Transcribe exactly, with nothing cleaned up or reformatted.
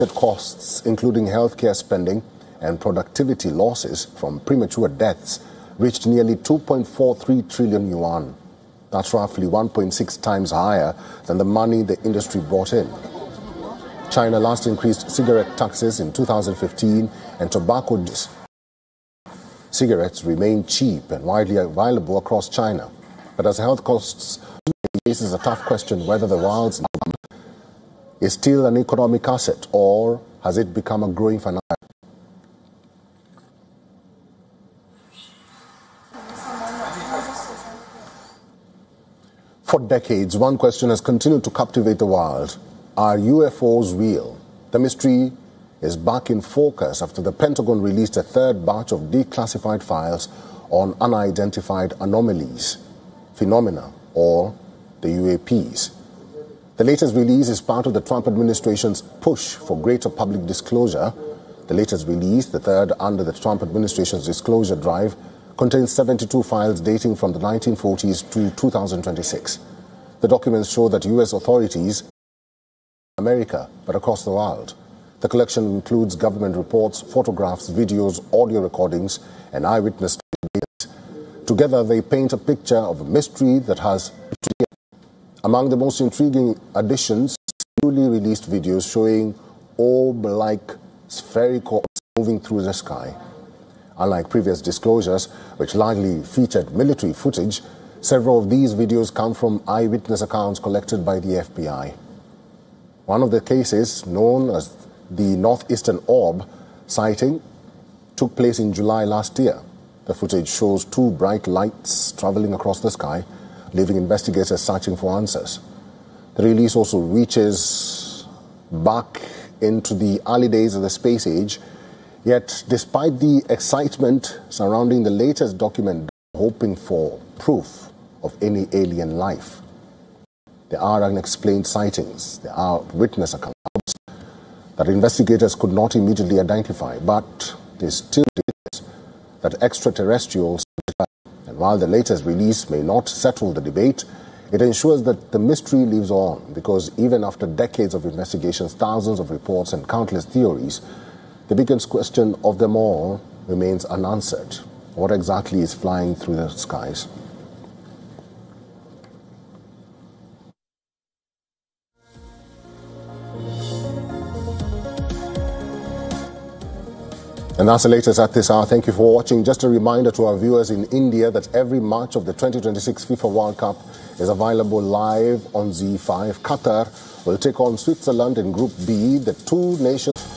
costs, including healthcare spending and productivity losses from premature deaths, reached nearly two point four three trillion yuan. That's roughly one point six times higher than the money the industry brought in. China last increased cigarette taxes in two thousand fifteen, and tobacco. Cigarettes remain cheap and widely available across China. But as health costs faces a tough question whether the world's income is still an economic asset or has it become a growing financial. For decades, one question has continued to captivate the world. Are U F Os real? The mystery is back in focus after the Pentagon released a third batch of declassified files on unidentified anomalies, phenomena, or the U A Ps. The latest release is part of the Trump administration's push for greater public disclosure. The latest release, the third under the Trump administration's disclosure drive, contains seventy-two files dating from the nineteen forties to two thousand twenty-six. The documents show that U S authorities, America, but across the world. The collection includes government reports, photographs, videos, audio recordings, and eyewitness statements. Together, they paint a picture of a mystery that has. Among the most intriguing additions, newly released videos showing orb-like spherical moving through the sky. Unlike previous disclosures, which largely featured military footage, several of these videos come from eyewitness accounts collected by the F B I. One of the cases, known as the Northeastern Orb sighting, took place in July last year. The footage shows two bright lights traveling across the sky, leaving investigators searching for answers. The release also reaches back into the early days of the space age, yet despite the excitement surrounding the latest document hoping for proof of any alien life, there are unexplained sightings, there are witness accounts that investigators could not immediately identify, but they still did that extraterrestrials. And while the latest release may not settle the debate, it ensures that the mystery lives on, because even after decades of investigations, thousands of reports and countless theories, the biggest question of them all remains unanswered. What exactly is flying through the skies? And that's the latest at this hour. Thank you for watching. Just a reminder to our viewers in India that every match of the twenty twenty-six FIFA World Cup is available live on Z five. Qatar will take on Switzerland in Group B. The two nations